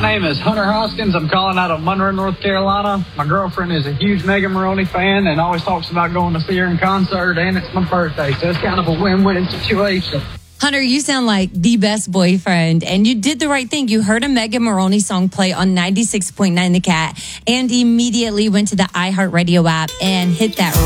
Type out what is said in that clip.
name is Hunter Hoskins. I'm calling out of Monroe, North Carolina. My girlfriend is a huge Megan Maroney fan and always talks about going to see her in concert, and it's my birthday, so it's kind of a win-win situation. Hunter, you sound like the best boyfriend, and you did the right thing. You heard a Megan Maroney song play on 96.9 The Cat and immediately went to the iHeartRadio app and hit that